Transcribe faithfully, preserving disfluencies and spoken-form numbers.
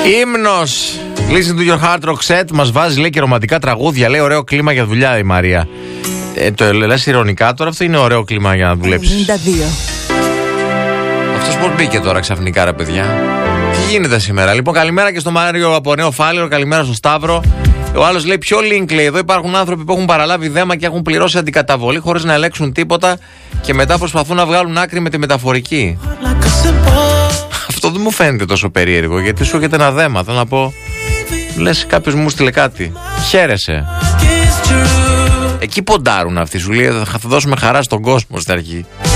Ύμνος. Listen to your heart, Roxette. Μας βάζει, λέει, και ρομαντικά τραγούδια. Λέει, ωραίο κλίμα για δουλειά η Μαρία. Ε, το λες ειρωνικά τώρα, αυτό είναι ωραίο κλίμα για να δουλέψεις. ενενήντα δύο. Αυτός πώς μπήκε τώρα ξαφνικά, ρε παιδιά? Τι γίνεται σήμερα? Λοιπόν, καλημέρα και στο Μάριο από Νέο Φάληρο, καλημέρα στο Σταύρο. Ο άλλος λέει, ποιο link, λέει? Εδώ υπάρχουν άνθρωποι που έχουν παραλάβει δέμα και έχουν πληρώσει αντικαταβολή χωρίς να ελέγξουν τίποτα και μετά προσπαθούν να βγάλουν άκρη με τη μεταφορική. Αυτό δεν μου φαίνεται τόσο περίεργο, γιατί σου έρχεται ένα δέμα. Θέλω να πω, λες κάποιος μου στείλε κάτι. Χαίρεσαι. Εκεί ποντάρουν αυτοί, σου λέει, θα δώσουμε χαρά στον κόσμο στην αρχή.